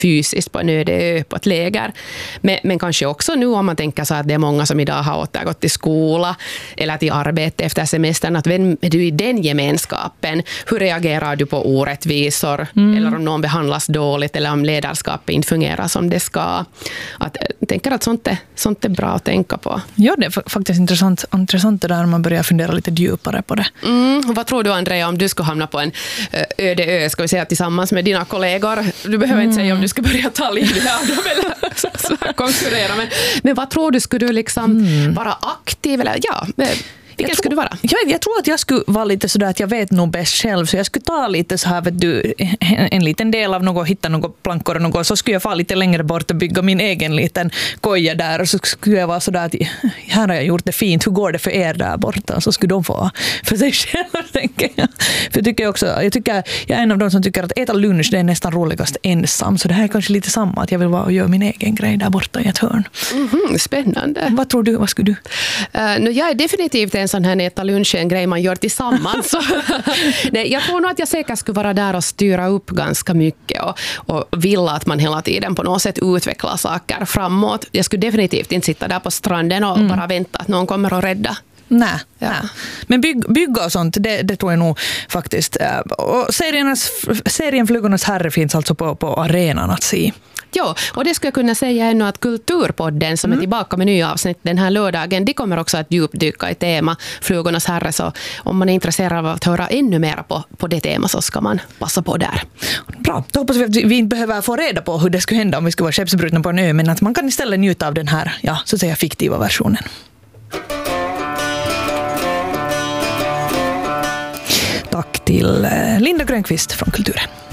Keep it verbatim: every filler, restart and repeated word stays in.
fysiskt på en öde ö, på ett läger. Men, men kanske också nu om man tänker så att det är många som idag har återgått till skola eller till arbete efter semestern, att vem är du i den gemenskapen? Hur reagerar du på orättvisor? Mm. Eller om någon behandlas dåligt eller om ledarskapet inte fungerar som det ska. Att, jag tänker att sånt är, sånt är bra att tänka på. Ja, det är faktiskt intressant, intressant det där man börjar fundera lite djupare på det. Mm. Vad tror du, Andrea, om du skulle hamna på en öde ö, ska vi säga, tillsammans med dina kollegor? Du behöver mm. inte säga om du ska börja ta livet av dem eller konkurrera. Men, men vad tror du, skulle du liksom mm. vara aktiv? Eller, ja, vilken skulle du vara? Jag, jag tror att jag skulle vara lite sådär att jag vet nog bäst själv, så jag skulle ta lite så här, vet du, en, en liten del av något, hitta några plankor och något, så skulle jag få lite längre bort och bygga min egen liten koja där, och så skulle jag vara sådär att här har jag gjort det fint, hur går det för er där borta? Så skulle de få för sig själv, tänker jag. För jag tycker också, jag tycker jag är en av de som tycker att äta lunch, det är nästan roligast ensam, så det här är kanske lite samma, att jag vill vara och göra min egen grej där borta i ett hörn. Mm-hmm, spännande. Vad tror du, vad skulle du? Uh, no, jag är definitivt en sån här äta lunch, en grej man gör tillsammans. Nej, jag tror nog att jag säkert skulle vara där och styra upp ganska mycket och, och vill att man hela tiden på något sätt utvecklar saker framåt. Jag skulle definitivt inte sitta där på stranden och mm. bara vänta att någon kommer att rädda. Nej, ja. nej. Men bygg, bygga och sånt, det, det tror jag nog faktiskt. Och seriernas, serien Flugornas herre finns alltså på, på arenan att se. Ja, och det skulle jag kunna säga ännu att Kulturpodden som mm. är tillbaka med nya avsnitt den här lördagen, de kommer också att djupdyka i tema Flugornas herre, så om man är intresserad av att höra ännu mer på, på det tema så ska man passa på där. Bra, då hoppas vi att vi inte behöver få reda på hur det skulle hända om vi skulle vara skeppsbrutna på en ö, men att man kan istället njuta av den här, ja, så att säga fiktiva versionen. Tack till Linda Grönqvist från Kulturen.